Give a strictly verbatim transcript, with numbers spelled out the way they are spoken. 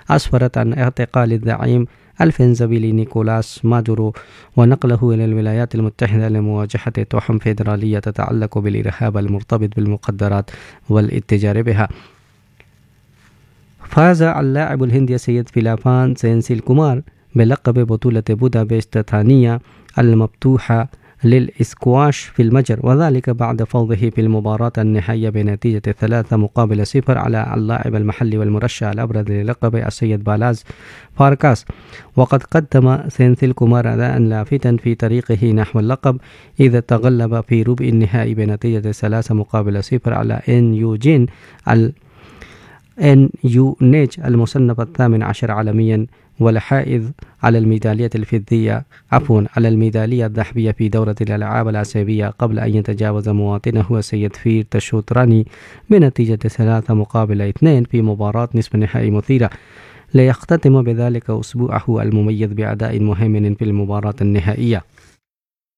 أسفرت عن اعتقال الزعيم الفنزويلي Nicolas Maduro ونقله إلى الولايات المتحدة لمواجهة تهم فيدرالية تتعلق بالإرهاب المرتبط بالمخدرات والاتجار بها. فاز اللاعب الهندي سيد فيلابان سينسيل كومار بلقب بطولة بودابست الثانية المفتوحة للإسكواش في المجر، وذلك بعد فوزه في المباراة النهائية بنتيجة ثلاثة مقابل صفر على اللاعب المحلي والمرشح الأبرز للقب السيد بالاز فاركاس. وقد قدم سينثيل كومار أداء لافتا في طريقه نحو اللقب، إذا تغلب في ربع النهائي بنتيجة ثلاثة مقابل صفر على إن يوجين ال إن يو نيج المصنف الثامن عشر عالميا والحائز على الميدالية الفضية عفوا على الميدالية الذهبية في دورة الألعاب الآسيوية، قبل أن يتجاوز مواطنه السيد فير تشوتراني بنتيجة ثلاثة مقابل اثنين في مباراة نصف نهائي مثيرة، ليختتم بذلك أسبوعه المميز بأداء مهيمن في المباراة النهائية.